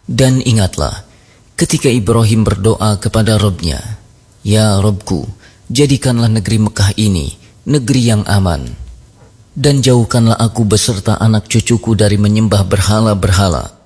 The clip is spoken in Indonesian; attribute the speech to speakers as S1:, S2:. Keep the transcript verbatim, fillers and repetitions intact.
S1: Dan ingatlah, ketika Ibrahim berdoa kepada Rabb-Nya, "Ya Rabbku, jadikanlah negeri Mekah ini negeri yang aman, dan jauhkanlah aku beserta anak cucuku dari menyembah berhala-berhala."